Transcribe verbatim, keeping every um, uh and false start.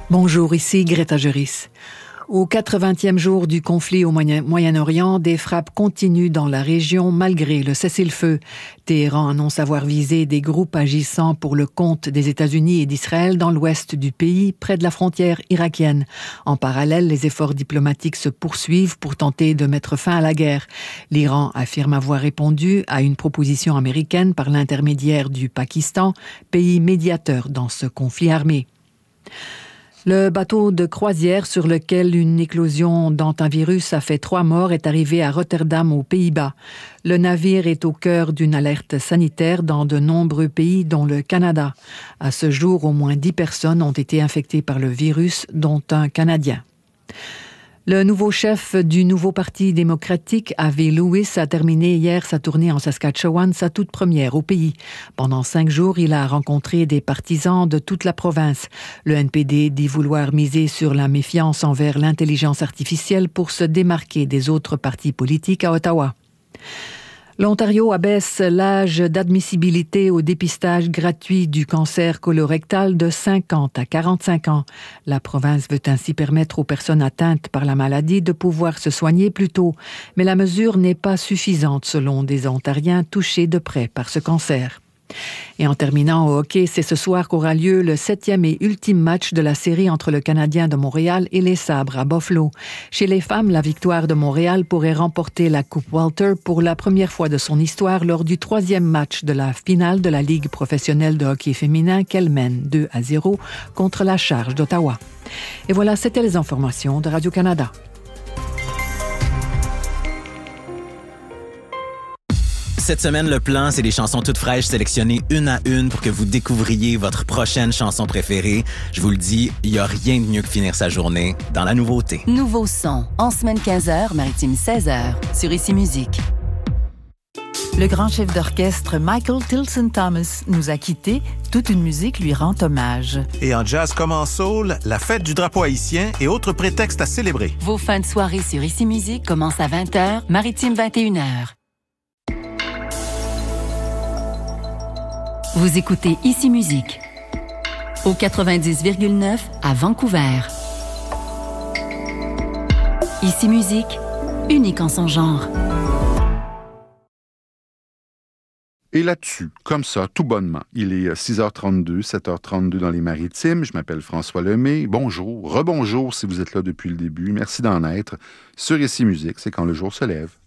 Bonjour, ici Greta Juris. Au quatre-vingtième jour du conflit au Moyen-Orient, des frappes continuent dans la région malgré le cessez-le-feu. Téhéran annonce avoir visé des groupes agissant pour le compte des États-Unis et d'Israël dans l'ouest du pays, près de la frontière irakienne. En parallèle, les efforts diplomatiques se poursuivent pour tenter de mettre fin à la guerre. L'Iran affirme avoir répondu à une proposition américaine par l'intermédiaire du Pakistan, pays médiateur dans ce conflit armé. Le bateau de croisière sur lequel une éclosion d'hantavirus a fait trois morts est arrivé à Rotterdam, aux Pays-Bas. Le navire est au cœur d'une alerte sanitaire dans de nombreux pays, dont le Canada. À ce jour, au moins dix personnes ont été infectées par le virus, dont un Canadien. Le nouveau chef du nouveau Parti démocratique, Avi Lewis, a terminé hier sa tournée en Saskatchewan, sa toute première au pays. Pendant cinq jours, il a rencontré des partisans de toute la province. Le N P D dit vouloir miser sur la méfiance envers l'intelligence artificielle pour se démarquer des autres partis politiques à Ottawa. L'Ontario abaisse l'âge d'admissibilité au dépistage gratuit du cancer colorectal de cinquante à quarante-cinq ans. La province veut ainsi permettre aux personnes atteintes par la maladie de pouvoir se soigner plus tôt. Mais la mesure n'est pas suffisante selon des Ontariens touchés de près par ce cancer. Et en terminant au hockey, c'est ce soir qu'aura lieu le septième et ultime match de la série entre le Canadien de Montréal et les Sabres à Buffalo. Chez les femmes, la victoire de Montréal pourrait remporter la Coupe Walter pour la première fois de son histoire lors du troisième match de la finale de la Ligue professionnelle de hockey féminin qu'elle mène deux à zéro contre la Charge d'Ottawa. Et voilà, c'était les informations de Radio-Canada. Cette semaine, le plan, c'est des chansons toutes fraîches sélectionnées une à une pour que vous découvriez votre prochaine chanson préférée. Je vous le dis, il n'y a rien de mieux que finir sa journée dans la nouveauté. Nouveau son, en semaine quinze heures, maritime seize heures, sur Ici Musique. Le grand chef d'orchestre Michael Tilson Thomas nous a quittés. Toute une musique lui rend hommage. Et en jazz comme en soul, la fête du drapeau haïtien et autres prétextes à célébrer. Vos fins de soirée sur Ici Musique commencent à vingt heures, maritime vingt et une heures. Vous écoutez Ici Musique au quatre-vingt-dix virgule neuf à Vancouver. Ici Musique, unique en son genre. Et là-dessus, comme ça, tout bonnement, il est six heures trente-deux, sept heures trente-deux dans les Maritimes. Je m'appelle François Lemay. Bonjour, rebonjour si vous êtes là depuis le début. Merci d'en être. Sur Ici Musique, c'est quand le jour se lève.